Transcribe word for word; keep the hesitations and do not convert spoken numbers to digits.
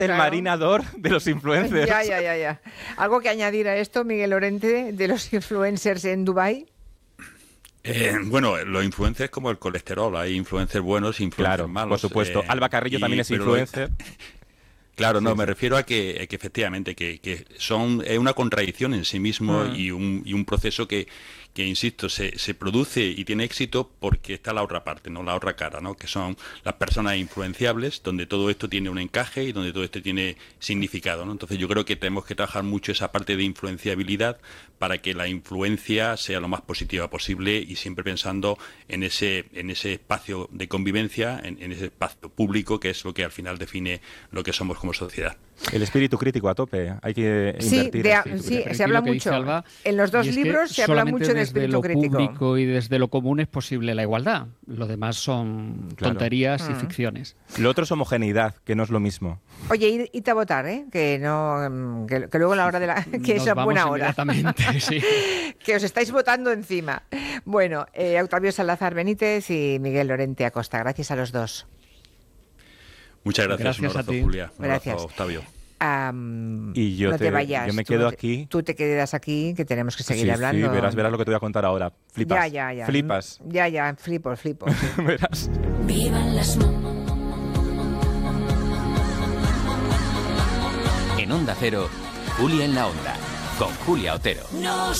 el claro. marinador de los influencers. Ya, ya, ya, ya. ¿Algo que añadir a esto, Miguel Lorente, de los influencers en Dubái? Eh, bueno, los influencers como el colesterol, hay influencers buenos y influencers Claro, malos. por supuesto. eh, Alba Carrillo y- también es pero- influencer. Claro, Sí, no, sí. me refiero a que, a que efectivamente que, que son es una contradicción en sí mismo Mm. y, un, y un proceso que, que insisto, se, se produce y tiene éxito porque está la otra parte, no la otra cara, ¿no? Que son las personas influenciables, donde todo esto tiene un encaje y donde todo esto tiene significado, ¿no? Entonces yo creo que tenemos que trabajar mucho esa parte de influenciabilidad para que la influencia sea lo más positiva posible y siempre pensando en ese, en ese espacio de convivencia, en, en ese espacio público, que es lo que al final define lo que somos como sociedad. El espíritu crítico a tope. Hay que Sí, invertir de en a- espíritu sí, crítico. se habla Aquí lo que dice mucho. Alba, En los dos y es que libros se habla solamente mucho de desde espíritu lo crítico. público y desde lo común es posible la igualdad. Lo demás son Claro. tonterías y Mm. ficciones. Lo otro es homogeneidad, que no es lo mismo. Oye, id- id a votar, ¿eh? Que no, mm, que, que luego la hora de la, que Nos es a vamos buena hora. inmediatamente, sí. Que os estáis votando encima. Bueno, eh, Octavio Salazar Benítez y Miguel Lorente Acosta. Gracias a los dos. Muchas gracias, Gracias un a abrazo, ti. Julia. Un Gracias. abrazo, Octavio. Am, Y yo no te, te- vayas. yo me tú quedo no te- aquí. Tú te quedas aquí, que tenemos que seguir Sí, hablando. sí, verás, verás lo que te voy a contar ahora. Flipas. Ya, ya, ya. Flipas. Ya, ya, flipo, flipo. Verás. Vivan las mo- En Onda Cero, Julia en la Onda, con Julia Otero. No